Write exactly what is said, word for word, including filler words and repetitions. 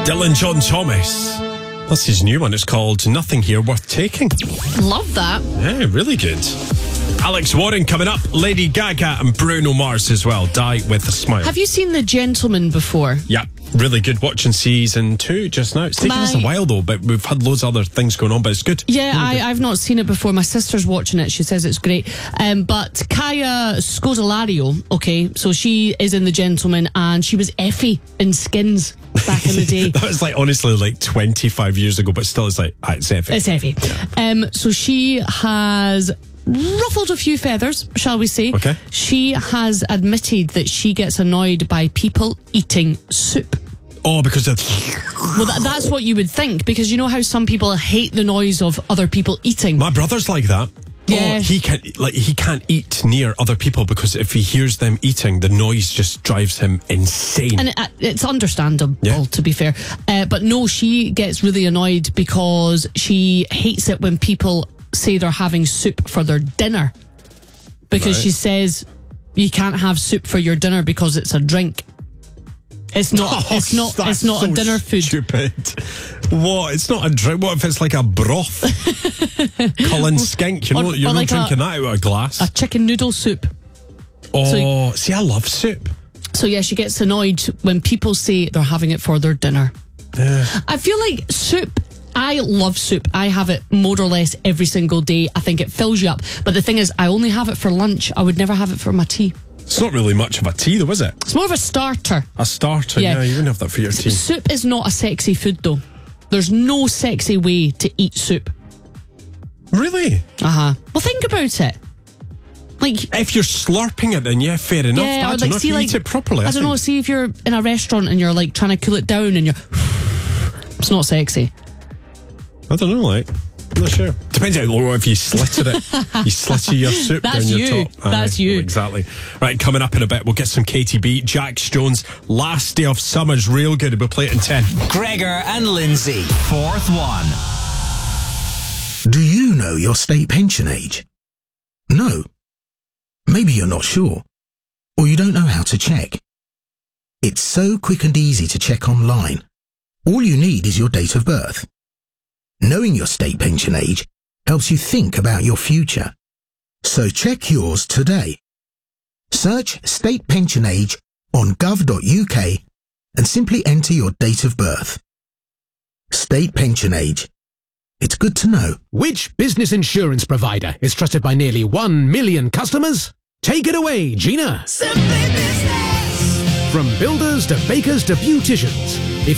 Dylan John Thomas. That's his new one. It's called Nothing Here Worth Taking. Love that. Yeah, really good. Alex Warren coming up. Lady Gaga and Bruno Mars as well. Die with a Smile. Have you seen The Gentleman before? Yeah, really good. Watching season two just now. It's taken My... us a while though, but we've had loads of other things going on, but it's good. Yeah, really I, good. I've not seen it before. My sister's watching it. She says it's great. Um, but Kaya Scodelario, okay, so she is in The Gentleman and she was Effie in Skins back in the day. That was like honestly like twenty-five years ago, but still it's like, ah, it's Effie. It's Effie. Yeah. Um, so she has ruffled a few feathers, shall we say. Okay. She has admitted that she gets annoyed by people eating soup. Oh, because of... Well, that, that's what you would think, because you know how some people hate the noise of other people eating? My brother's like that. Yeah. Oh, he can't like he can't eat near other people because if he hears them eating, the noise just drives him insane. And it, it's understandable, Yeah. to be fair. Uh, but no, she gets really annoyed because she hates it when people say they're having soup for their dinner. Because Right. she says you can't have soup for your dinner because it's a drink. It's not. Oh, it's not. that's It's not so a dinner food. Stupid. What? It's not a drink. What if it's like a broth? Cullen skink. You Or- know, you're or not like drinking a- that out of a glass. A chicken noodle soup. oh, see, I love soup. So yeah, she gets annoyed when people say they're having it for their dinner. Yeah. I feel like soup. I love soup. I have it more or less every single day. I think it fills you up. But the thing is, I only have it for lunch. I would never have it for my tea. It's not really much of a tea, though, is it? It's more of a starter. A starter. Yeah, Yeah. you wouldn't have that for your tea. Soup is not a sexy food, though. There's no sexy way to eat soup. Really? Uh huh. Well, think about it. Like, If you're slurping it, then yeah, fair enough. yeah, I or don't like, know if see, you like, eat it properly. I, I don't know. think. See if you're in a restaurant and you're like trying to cool it down and you're. It's not sexy. I don't know, like. I'm not sure. Depends how low if you slitted it. You slitted your soup That's down your you. top. That's Aye, you. Exactly. Right, coming up in a bit, we'll get some K T B. Jax Jones, Last Day of Summer's real good. We'll play it in ten. Gregor and Lindsay, fourth one. Do you know your state pension age? No. Maybe you're not sure, or you don't know how to check. It's so quick and easy to check online. All you need is your date of birth. Knowing your state pension age helps you think about your future. So check yours today. Search state pension age on gov dot U K and simply enter your date of birth. State pension age. It's good to know. Which business insurance provider is trusted by nearly one million customers? Take it away, Gina. Simply Business. From builders to bakers to beauticians, if